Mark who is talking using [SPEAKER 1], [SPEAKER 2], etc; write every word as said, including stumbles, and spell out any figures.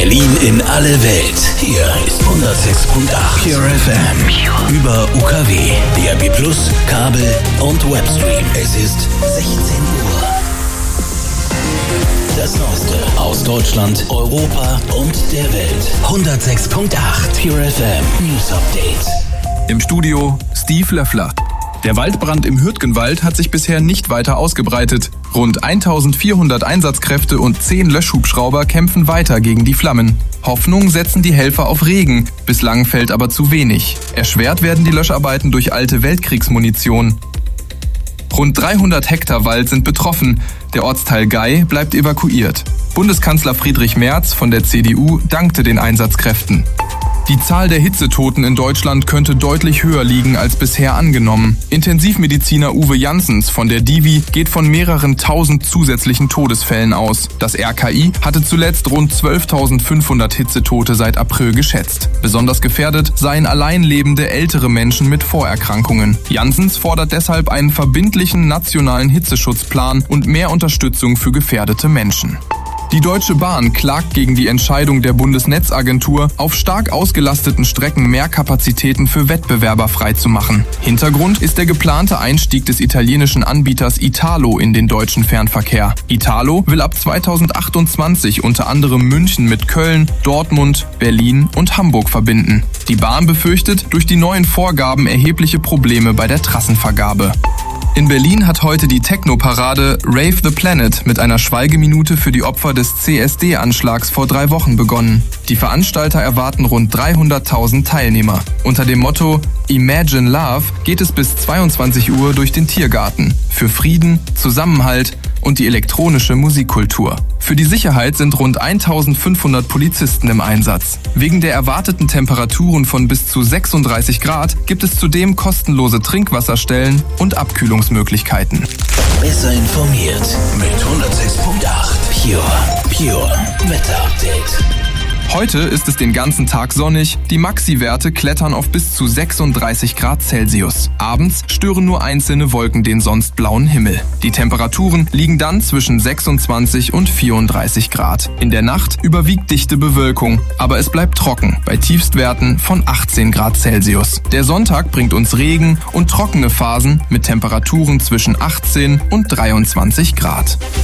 [SPEAKER 1] Berlin in alle Welt. Hier ist hundertsechs Komma acht Pure F M. Über U K W, D A B plus, Kabel und Webstream. Es ist sechzehn Uhr. Das Neueste aus Deutschland, Europa und der Welt. hundertsechs Komma acht Pure F M News Update.
[SPEAKER 2] Im Studio Steve Löffler. Der Waldbrand im Hürtgenwald hat sich bisher nicht weiter ausgebreitet. Rund eintausendvierhundert Einsatzkräfte und zehn Löschhubschrauber kämpfen weiter gegen die Flammen. Hoffnung setzen die Helfer auf Regen, bislang fällt aber zu wenig. Erschwert werden die Löscharbeiten durch alte Weltkriegsmunition. Rund dreihundert Hektar Wald sind betroffen. Der Ortsteil Gei bleibt evakuiert. Bundeskanzler Friedrich Merz von der C D U dankte den Einsatzkräften. Die Zahl der Hitzetoten in Deutschland könnte deutlich höher liegen als bisher angenommen. Intensivmediziner Uwe Janssens von der Divi geht von mehreren tausend zusätzlichen Todesfällen aus. Das R K I hatte zuletzt rund zwölftausendfünfhundert Hitzetote seit April geschätzt. Besonders gefährdet seien allein lebende ältere Menschen mit Vorerkrankungen. Janssens fordert deshalb einen verbindlichen nationalen Hitzeschutzplan und mehr Unterstützung für gefährdete Menschen. Die Deutsche Bahn klagt gegen die Entscheidung der Bundesnetzagentur, auf stark ausgelasteten Strecken mehr Kapazitäten für Wettbewerber freizumachen. Hintergrund ist der geplante Einstieg des italienischen Anbieters Italo in den deutschen Fernverkehr. Italo will ab zweitausendachtundzwanzig unter anderem München mit Köln, Dortmund, Berlin und Hamburg verbinden. Die Bahn befürchtet durch die neuen Vorgaben erhebliche Probleme bei der Trassenvergabe. In Berlin hat heute die Techno-Parade Rave the Planet mit einer Schweigeminute für die Opfer des C S D-Anschlags vor drei Wochen begonnen. Die Veranstalter erwarten rund dreihunderttausend Teilnehmer. Unter dem Motto Imagine Love geht es bis zweiundzwanzig Uhr durch den Tiergarten für Frieden, Zusammenhalt und die elektronische Musikkultur. Für die Sicherheit sind rund eintausendfünfhundert Polizisten im Einsatz. Wegen der erwarteten Temperaturen von bis zu sechsunddreißig Grad gibt es zudem kostenlose Trinkwasserstellen und Abkühlungsmöglichkeiten.
[SPEAKER 1] Besser informiert mit hundertsechs Komma acht Pure, Pure Wetter Update.
[SPEAKER 2] Heute ist es den ganzen Tag sonnig, die Maxi-Werte klettern auf bis zu sechsunddreißig Grad Celsius. Abends stören nur einzelne Wolken den sonst blauen Himmel. Die Temperaturen liegen dann zwischen sechsundzwanzig und vierunddreißig Grad. In der Nacht überwiegt dichte Bewölkung, aber es bleibt trocken, bei Tiefstwerten von achtzehn Grad Celsius. Der Sonntag bringt uns Regen und trockene Phasen mit Temperaturen zwischen achtzehn und dreiundzwanzig Grad.